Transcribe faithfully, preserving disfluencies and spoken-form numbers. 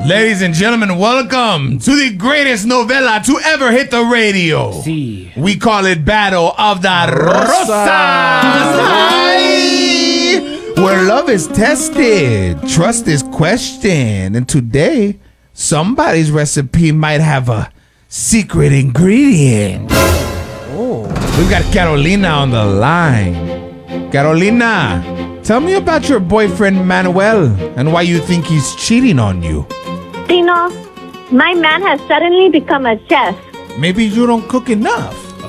Ladies and gentlemen, welcome to the greatest novela to ever hit the radio. Sí. We call it Battle of the Rosas. Where love is tested, trust is questioned, and today, somebody's recipe might have a secret ingredient. Oh. We've got Carolina on the line. Carolina, tell me about your boyfriend Manuel and why you think he's cheating on you. Tino, my man has suddenly become a chef. Maybe you don't cook enough.